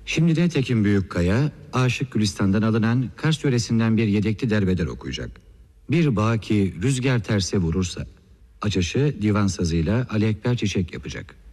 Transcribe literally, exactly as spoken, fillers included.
Şimdi de Tekin Büyükkaya, Aşık Gülistan'dan alınan Kars yöresinden bir yedekli derbeder okuyacak. Bir bağ ki rüzgar terse vurursa. Açışı divan sazıyla Ali Ekber Çiçek yapacak.